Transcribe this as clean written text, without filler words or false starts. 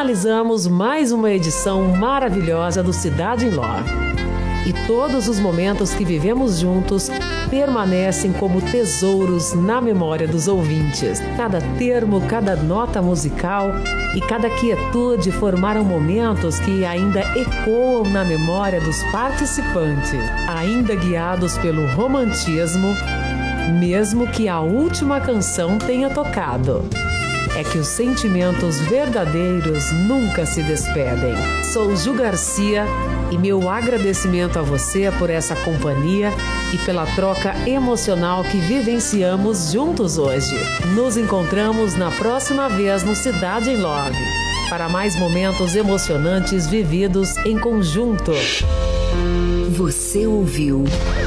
finalizamos mais uma edição maravilhosa do Cidade em Love. E todos os momentos que vivemos juntos permanecem como tesouros na memória dos ouvintes. Cada termo, cada nota musical e cada quietude formaram momentos que ainda ecoam na memória dos participantes, ainda guiados pelo romantismo, mesmo que a última canção tenha tocado. É que os sentimentos verdadeiros nunca se despedem. Sou Ju Garcia e meu agradecimento a você por essa companhia e pela troca emocional que vivenciamos juntos hoje. Nos encontramos na próxima vez no Cidade em Love, para mais momentos emocionantes vividos em conjunto. Você ouviu